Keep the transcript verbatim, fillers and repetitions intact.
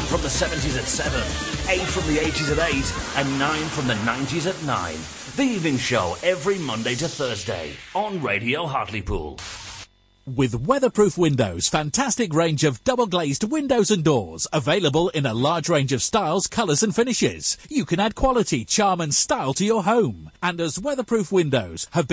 from the seventies at seven, eight from the eighties at eight, and nine from the nineties at nine. The Evening Show every Monday to Thursday on Radio Hartlepool. With Weatherproof Windows, fantastic range of double-glazed windows and doors, available in a large range of styles, colours and finishes. You can add quality, charm and style to your home. And as Weatherproof Windows have been